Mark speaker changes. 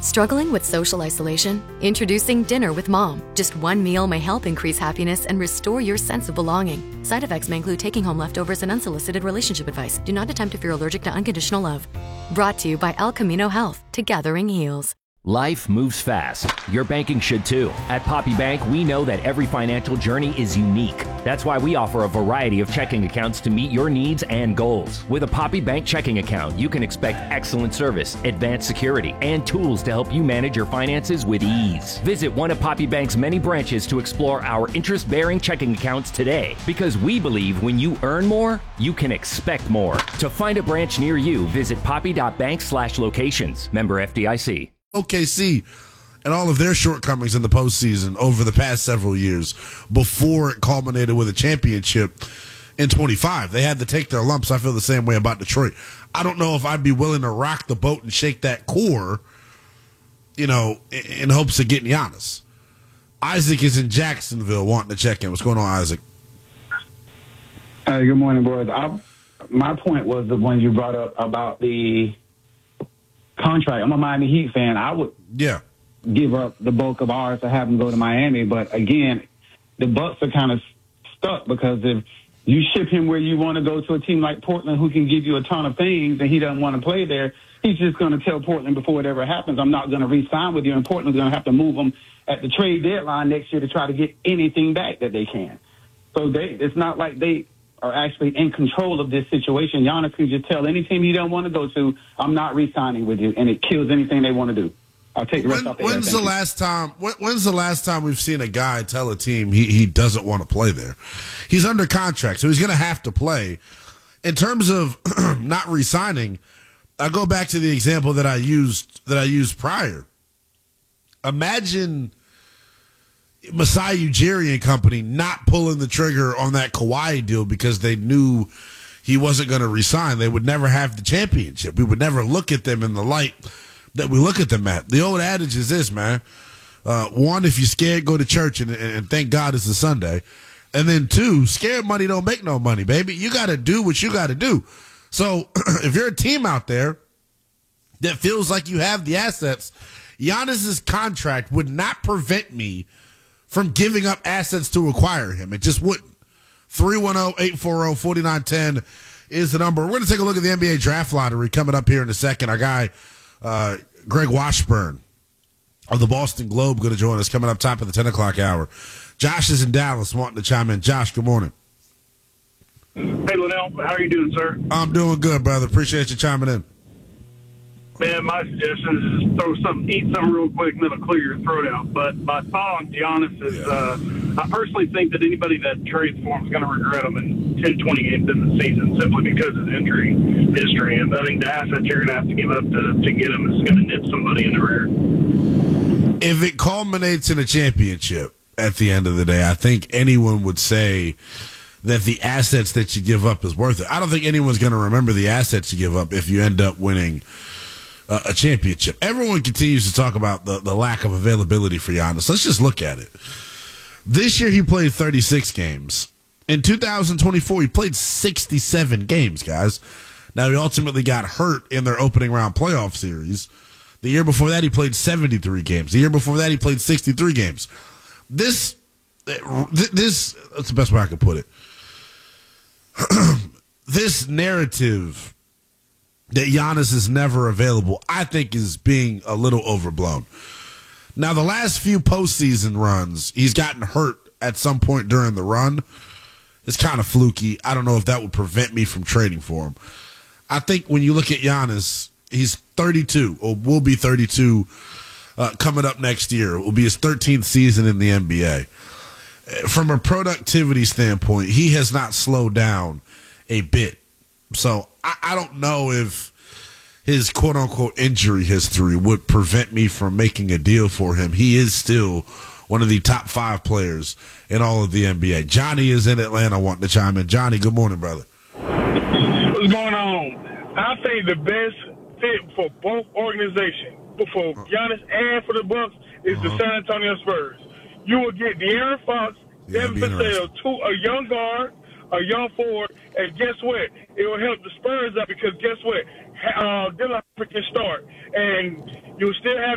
Speaker 1: Struggling with social isolation? Introducing Dinner with Mom. Just one meal may help increase happiness and restore your sense of belonging. Side effects may include taking home leftovers and unsolicited relationship advice. Do not attempt if you're allergic to unconditional love. Brought to you by El Camino Health. Together heals.
Speaker 2: Life moves fast. Your banking should too. At Poppy Bank, we know that every financial journey is unique. That's why we offer a variety of checking accounts to meet your needs and goals. With a Poppy Bank checking account, you can expect excellent service, advanced security, and tools to help you manage your finances with ease. Visit one of Poppy Bank's many branches to explore our interest-bearing checking accounts today, because we believe when you earn more, you can expect more. To find a branch near you, visit poppy.bank/locations. Member FDIC.
Speaker 3: OKC and all of their shortcomings in the postseason over the past several years before it culminated with a championship in 25. They had to take their lumps. I feel the same way about Detroit. I don't know if I'd be willing to rock the boat and shake that core, in hopes of getting Giannis. Isaac is in Jacksonville wanting to check in. What's going on, Isaac?
Speaker 4: Good morning, boys. My point was the one you brought up about the contract. I'm a Miami Heat fan. I would give up the bulk of ours to have him go to Miami. But again, the Bucks are kind of stuck because if you ship him where you want to go to a team like Portland who can give you a ton of things and he doesn't want to play there, he's just going to tell Portland before it ever happens, I'm not going to re-sign with you. And Portland's going to have to move him at the trade deadline next year to try to get anything back that they can. So it's not like they are actually in control of this situation. Giannis can just tell any team he don't want to go to, I'm not re-signing with you, and it kills anything they want to do. I'll take the rest off the air. When's
Speaker 3: the last time we've seen a guy tell a team he doesn't want to play there? He's under contract, so he's going to have to play. In terms of not re-signing, I go back to the example that I used prior. Imagine Masai Ujiri and company not pulling the trigger on that Kawhi deal because they knew he wasn't going to resign. They would never have the championship. We would never look at them in the light that we look at them at. The old adage is this, man. One, if you're scared, go to church and thank God it's a Sunday. And then two, scared money don't make no money, baby. You got to do what you got to do. So if you're a team out there that feels like you have the assets, Giannis's contract would not prevent me from giving up assets to acquire him. It just wouldn't. 310-840-4910 is the number. We're going to take a look at the NBA draft lottery coming up here in a second. Our guy, Greg Washburn of the Boston Globe, going to join us coming up top of the 10 o'clock hour. Josh is in Dallas wanting to chime in. Josh, good morning.
Speaker 5: Hey, Linnell. How are you doing, sir?
Speaker 3: I'm doing good, brother. Appreciate you chiming in.
Speaker 5: Man, my suggestion is just eat something real quick, and it'll clear your throat out. But my thought on Giannis is I personally think that anybody that trades for him is going to regret him in 10, 20 games in the season simply because of his injury history. And I think the assets you're going to have to give up to get him is going to nip somebody in the rear.
Speaker 3: If it culminates in a championship at the end of the day, I think anyone would say that the assets that you give up is worth it. I don't think anyone's going to remember the assets you give up if you end up winning a championship. Everyone continues to talk about the lack of availability for Giannis. Let's just look at it. This year he played 36 games. In 2024, he played 67 games, guys. Now, he ultimately got hurt in their opening round playoff series. The year before that, he played 73 games. The year before that, he played 63 games. This that's the best way I could put it. This narrative that Giannis is never available, I think is being a little overblown. Now, the last few postseason runs, he's gotten hurt at some point during the run. It's kind of fluky. I don't know if that would prevent me from trading for him. I think when you look at Giannis, he's 32, or will be 32 coming up next year. It will be his 13th season in the NBA. From a productivity standpoint, he has not slowed down a bit. So I don't know if his quote-unquote injury history would prevent me from making a deal for him. He is still one of the top 5 players in all of the NBA. Johnny is in Atlanta wanting to chime in. Johnny, good morning, brother.
Speaker 6: What's going on? I think the best fit for both organizations, for Giannis and for the Bucks, is the San Antonio Spurs. You will get De'Aaron Fox, Devin Vassell, a young guard, a young forward, and guess what? It will help the Spurs out because guess what? Dylan can start, and you'll still have